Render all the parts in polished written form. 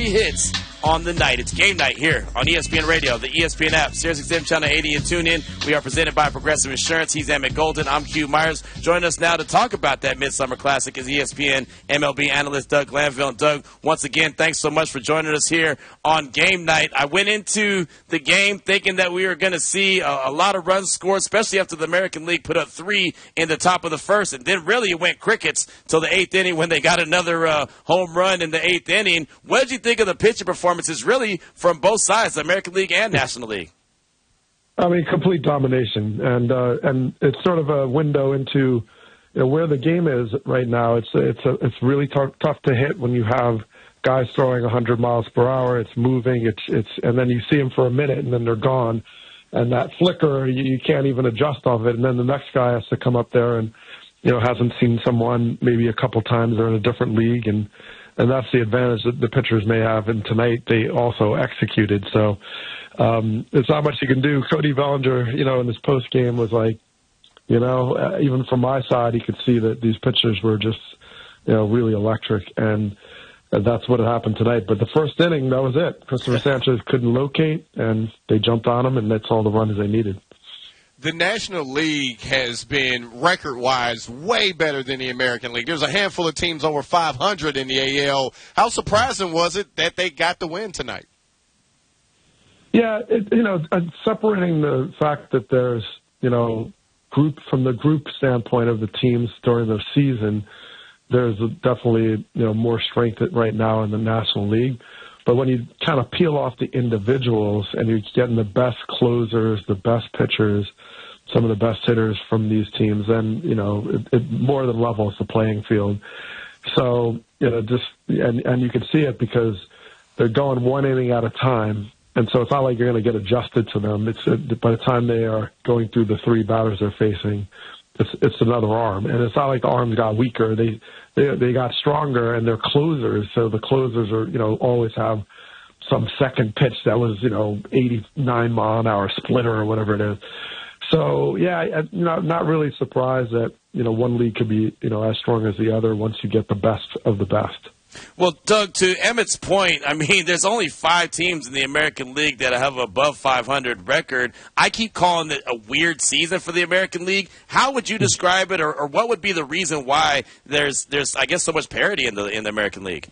hits on the night. It's game night here on ESPN Radio, the ESPN app, SiriusXM Channel 80, and tune in. We are presented by Progressive Insurance. He's Emmett Golden. I'm Q Myers. Join us now to talk about that Midsummer Classic is ESPN MLB analyst Doug Glanville. And Doug, once again, thanks so much for joining us here on game night. I went into the game thinking that we were going to see a lot of runs scored, especially after the American League put up 3 in the top of the first. And then really it went crickets till the 8th inning when they got another home run in the 8th inning. What did you think of the pitching performances really from both sides, the American League and National League? I mean, complete domination, and it's sort of a window into where the game is right now. It's really tough to hit when you have guys throwing 100 miles per hour. It's moving. And then you see them for a minute, and then they're gone. And that flicker, you can't even adjust off it. And then the next guy has to come up there and hasn't seen someone maybe a couple times. They're in a different league, and that's the advantage that the pitchers may have. And tonight they also executed. So there's not much you can do. Cody Bellinger, in his post game was like, even from my side, he could see that these pitchers were just, really electric. And that's what happened tonight. But the first inning, that was it. Christopher Sanchez couldn't locate, and they jumped on him, and that's all the runs they needed. The National League has been, record-wise, way better than the American League. There's a handful of teams over 500 in the AL. How surprising was it that they got the win tonight? Yeah, separating the fact that there's, from the group standpoint of the teams during the season, there's definitely, more strength right now in the National League. But when you kind of peel off the individuals and you're getting the best closers, the best pitchers, some of the best hitters from these teams, then, it more than levels the playing field. So, and you can see it because they're going one inning at a time. And so it's not like you're going to get adjusted to them. By the time they are going through the 3 batters they're facing, it's another arm. And it's not like the arms got weaker. They got stronger, and they're closers. So the closers are, always have some second pitch that was, 89 mile an hour splitter or whatever it is. So, yeah, not really surprised that, one league could be, as strong as the other once you get the best of the best. Well, Doug, to Emmett's point, I mean, there's only 5 teams in the American League that have above 500 record. I keep calling it a weird season for the American League. How would you describe it, or what would be the reason why there's I guess, so much parity in the American League?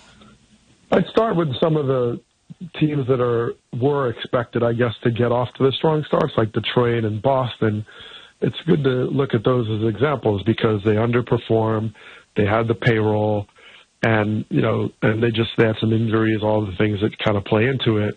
I'd start with some of the teams that were expected, I guess, to get off to the strong starts, like Detroit and Boston. It's good to look at those as examples because they underperform, they had the payroll, and, and they had some injuries, all the things that kind of play into it.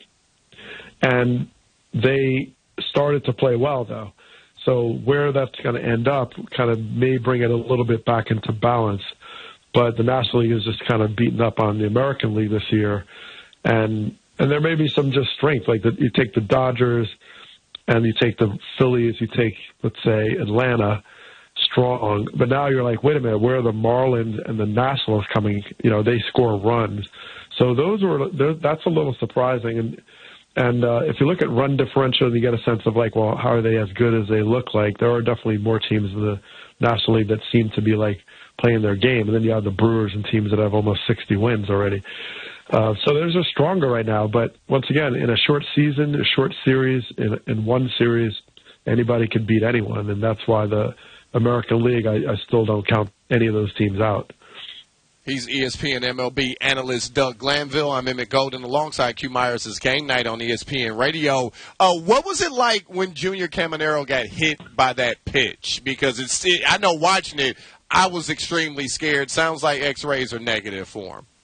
And they started to play well, though. So where that's going to end up kind of may bring it a little bit back into balance. But the National League is just kind of beaten up on the American League this year. And there may be some just strength. Like you take the Dodgers and you take the Phillies, you take, let's say, Atlanta, strong, but now you're like, wait a minute, where are the Marlins and the Nationals coming? They score runs, so that's a little surprising. And if you look at run differential, you get a sense of like, well, how are they as good as they look like? There are definitely more teams in the National League that seem to be like playing their game, and then you have the Brewers and teams that have almost 60 wins already. So they're just stronger right now. But once again, in a short season, a short series, in one series, anybody can beat anyone, and that's why the American League, I still don't count any of those teams out. He's ESPN MLB analyst Doug Glanville. I'm Emmett Golden alongside Q Myers' Game Night on ESPN Radio. What was it like when Junior Caminero got hit by that pitch? Because I know watching it, I was extremely scared. Sounds like X-rays are negative for him.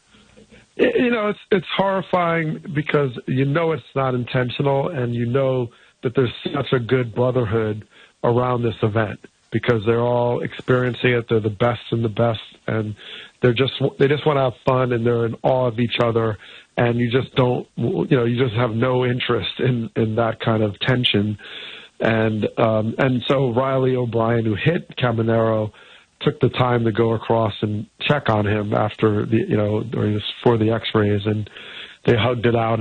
It's horrifying because it's not intentional, and that there's such a good brotherhood around this event, because they're all experiencing it. They're the best and the best, and they just want to have fun, and they're in awe of each other. And you just don't, you just have no interest in that kind of tension. And so Riley O'Brien, who hit Caminero, took the time to go across and check on him after for the X-rays, and they hugged it out.